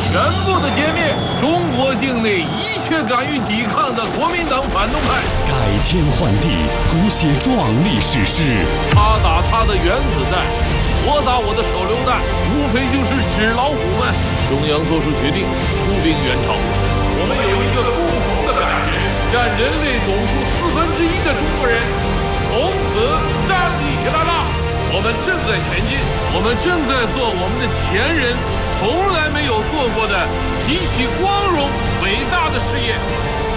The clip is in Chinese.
全部的歼灭中国境内一切敢于抵抗的国民党反动派， 改天换地，谱写壮丽史诗。 他打他的原子弹，我打我的手榴弹，无非就是纸老虎们。中央做出决定，出兵援朝。我们有一个共同的感觉，占人类总数1/4的中国人从此站立起来了。我们正在前进，我们正在做我们的前人从来没有做过的极其光荣伟大的事业。